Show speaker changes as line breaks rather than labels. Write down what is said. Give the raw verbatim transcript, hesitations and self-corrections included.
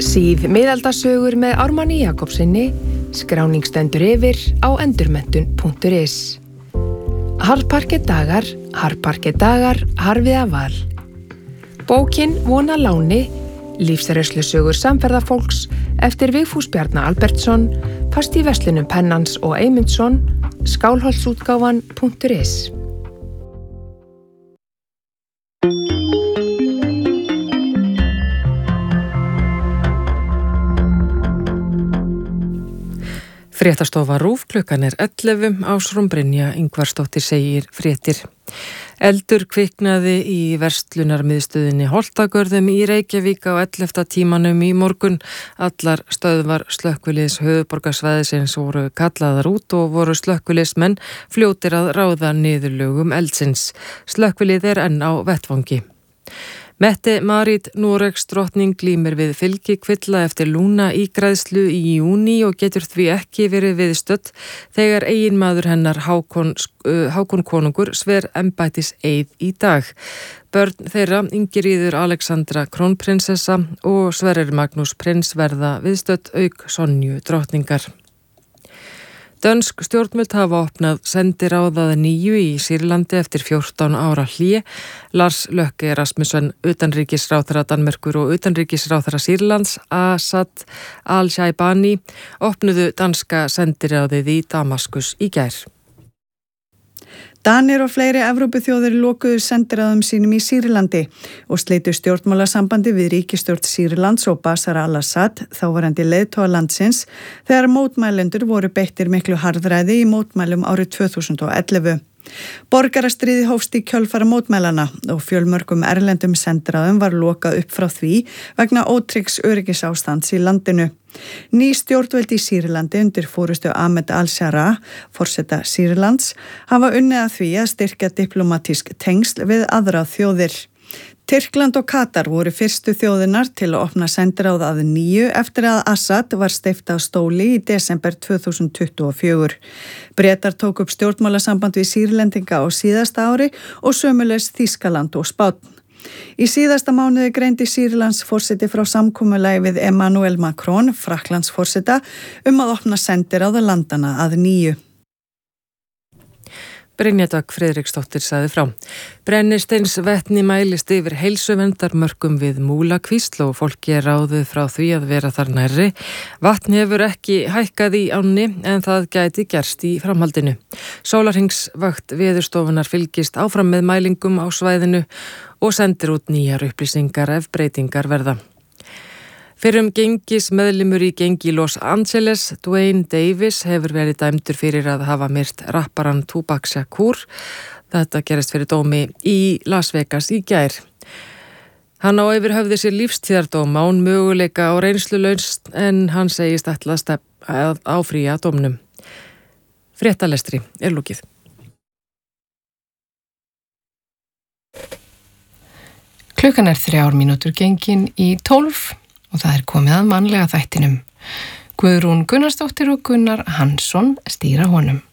Síð miðaldasögur með Ármanni Jakobssyni, skráning stendur yfir á endurmenntun punktur is. Harðparket dagar, harðparket dagar, harfiða val. Bókin Vona láni, lífsreynslusögur samferðafólks eftir Vigfús Bjarna Albertsson, fast í verslunum Pennans og Eymundsson, skálholtsútgáfan punktur is.
Fréttastofa RÚV, klukkan er ellefu, Ásrún Brynja Ingvarsdóttir segir fréttir. Eldur kviknaði í verslunarmiðstöðinni Holtagörðum í Reykjavík á ellefta tímanum í morgun. Allar stöðvar slökkviliðs höfuðborgarsvæðisins voru kallaðar út og voru slökkviliðsmenn fljótir að ráða niðurlögum eldsins. Slökkvilið er enn á vettvangi. Mette-Marit Noregsdrottning glímir við fylgikvilla eftir lúnaígræðslu í júní og getur því ekki verið viðstödd þegar eiginmaður hennar Hákon, uh, Hákon konungur sver embættis eið í dag. Börn þeirra, Ingiríður Alexandra krónprinsessa og Sverrir Magnús prins verða viðstödd auk Sonju drottningar. Dönsk stjórnvöld hafa opnað sendiráðað nýju í Sýrlandi eftir fjórtán ára hlé. Lars Løkke Rasmussen, utanríkisráðherra Danmerkur og utanríkisráðherra Sýrlands, Asad al-Shaibani, opnuðu danska sendiráðið í Damaskus í gær.
Danir og fleiri Evrópuþjóðir lokuðu sendiráðum sínum í Sýrlandi og slitu stjórnmálasambandi við ríkisstjórn Sýrlands og Bashar al-Assad, þáverandi leiðtoga landsins, þegar mótmælendur voru beittir miklu harðræði í mótmælum árið tvö þúsund og ellefu. Borgarastríði hófst í kjölfara mótmælana og fjölmörgum erlendum sendiráðum var lokað upp frá því vegna ótryggs öryggisástands í landinu. Ný stjórnvöld í Sýrlandi undir forystu Ahmed al-Shara, forseta Sýrlands, hafa unnið að því að styrkja diplomatísk tengsl við aðra þjóðir. Tyrkland og Katar voru fyrstu þjóðirnar til að opna sendiráð að nýju eftir að Assad var steypt af stóli í desember tvö þúsund tuttugu og fjögur. Bretar tók upp stjórnmálasamband við Sýrlendinga á síðasta ári og sömuleiðis Þýskaland og Spánn. Í síðasta mánuði greindi Sýrlands forseti frá samkomulagi við Emmanuel Macron, Frakklands forseta, um að opna sendiráð landana að nýju.
Brynja Dögg Friðriksdóttir sagði frá. Brennisteinsvetni mælist yfir heilsuverndarmörkum við Múlakvísl og fólki er ráðið frá því að vera þar nærri. Vatn hefur ekki hækkað í ánni en það gæti gerst í framhaldinu. Sólarhringsvakt Veðurstofunar fylgist áfram með mælingum á svæðinu og sendir út nýjar upplýsingar ef breytingar verða. Fyrrum gengismeðlimur í gengi Los Angeles, Dwayne Davis, hefur verið dæmdur fyrir að hafa myrt rapparann Tupac Shakur. Þetta gerist fyrir dómi í Las Vegas í gær. Hann á yfir höfði sér lífstíðardóm án möguleika á reynslulaust en hann segist ætla að áfrýja dómnum. Fréttalestri er lúkið.
Klukkan er þrjár mínútur gengin í tólf. Og það er komið að mannlega þættinum. Guðrún Gunnarsdóttir og Gunnar Hansson stýra honum.